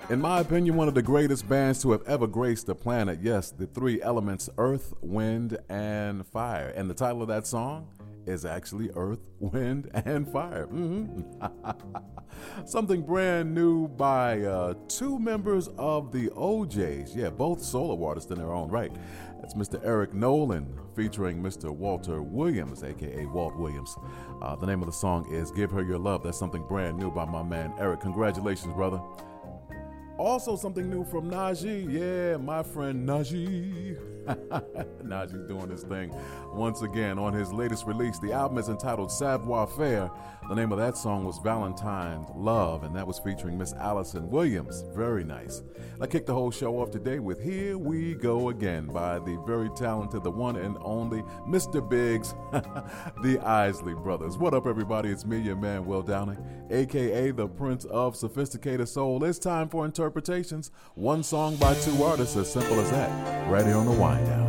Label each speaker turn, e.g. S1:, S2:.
S1: In my opinion, one of the greatest bands to have ever graced the planet. Yes, the three elements, earth, wind, and fire. And the title of that song is actually Earth, Wind, and Fire. Something brand new by two members of the OJs. Yeah, both solo artists in their own right. That's Mr. Eric Nolan featuring Mr. Walter Williams, a.k.a. Walt Williams. The name of the song is Give Her Your Love. That's something brand new by my man Eric. Congratulations, brother. Also something new from Najee. Yeah, my friend Najee. Najee's doing his thing once again on his latest release. The album is entitled Savoir Faire. The name of that song was Valentine's Love, and that was featuring Miss Allison Williams. Very nice. I kicked the whole show off today with Here We Go Again by the very talented, the one and only Mr. Biggs, the Isley Brothers. What up, everybody? It's me, your man, Will Downing, a.k.a. the Prince of Sophisticated Soul. It's time for interpretations. One song by two artists, as simple as that. Right here on the Wind Down.